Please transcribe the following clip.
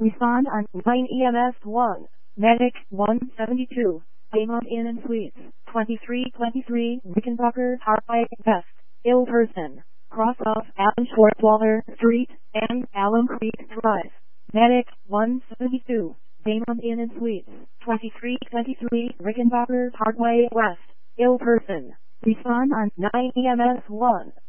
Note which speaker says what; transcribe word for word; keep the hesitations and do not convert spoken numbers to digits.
Speaker 1: Respond on nine E M S one. Medic one seventy-two. Daymont Inn and Suites. twenty-three twenty-three Rickenbacker Parkway West. Ill person. Cross off Alan Schwartzwalder Street and Alum Creek Drive. Medic one seventy-two. Daymont Inn and Suites. twenty-three twenty-three Rickenbacker Parkway West. Ill person. Respond on nine E M S one.